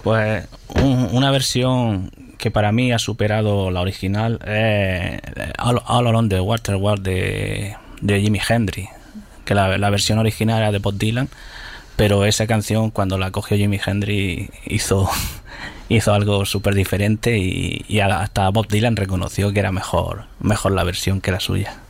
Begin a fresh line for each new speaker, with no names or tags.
Pues una versión que para mí ha superado la original es All Along the Waterworld de Jimi Hendrix, que la versión original era de Bob Dylan, pero esa canción cuando la cogió Jimi Hendrix hizo algo súper diferente y hasta Bob Dylan reconoció que era mejor la versión que la suya.